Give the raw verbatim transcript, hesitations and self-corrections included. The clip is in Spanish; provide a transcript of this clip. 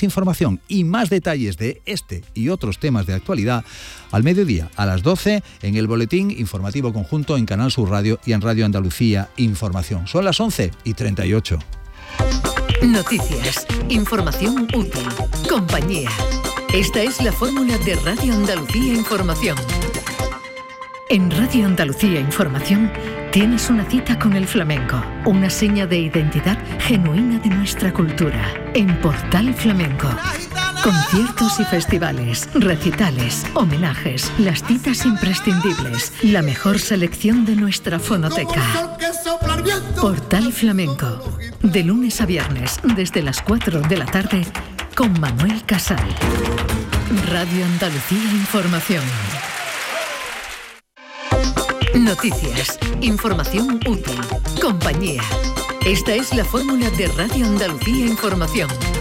más información y más detalles de este y otros temas de actualidad al mediodía, a las doce, en el Boletín Informativo Conjunto en Canal Sur Radio y en Radio Andalucía Información. Son las once y treinta y ocho. Noticias, información útil, compañía. Esta es la fórmula de Radio Andalucía Información. En Radio Andalucía Información tienes una cita con el flamenco, una seña de identidad genuina de nuestra cultura. En Portal Flamenco. Conciertos y festivales, recitales, homenajes, las citas imprescindibles, la mejor selección de nuestra fonoteca. Portal Flamenco. De lunes a viernes, desde las cuatro de la tarde, con Manuel Casal. Radio Andalucía Información. Noticias, información útil, compañía. Esta es la fórmula de Radio Andalucía Información.